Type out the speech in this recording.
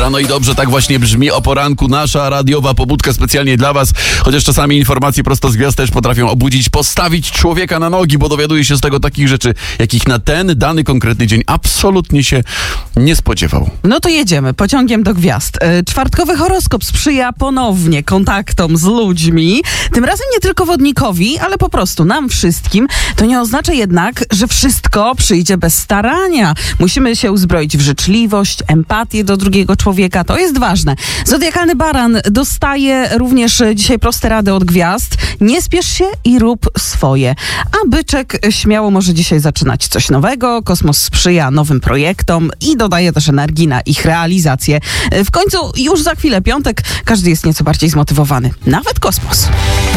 Rano i dobrze, tak właśnie brzmi o poranku nasza radiowa pobudka specjalnie dla was. Chociaż czasami informacje prosto z gwiazd też potrafią obudzić, postawić człowieka na nogi, bo dowiaduje się z tego takich rzeczy, jakich na ten dany konkretny dzień absolutnie się nie spodziewał. No to jedziemy pociągiem do gwiazd. Czwartkowy horoskop sprzyja ponownie kontaktom z ludźmi. Tym razem nie tylko wodnikowi, ale po prostu nam wszystkim. To nie oznacza jednak, że wszystko przyjdzie bez starania. Musimy się uzbroić w życzliwość, empatię do drugiego człowieka. To jest ważne. Zodiakalny baran dostaje również dzisiaj proste rady od gwiazd. Nie spiesz się i rób swoje. A byczek śmiało może dzisiaj zaczynać coś nowego. Kosmos sprzyja nowym projektom i dodaje też energii na ich realizację. W końcu już za chwilę piątek. Każdy jest nieco bardziej zmotywowany. Nawet kosmos.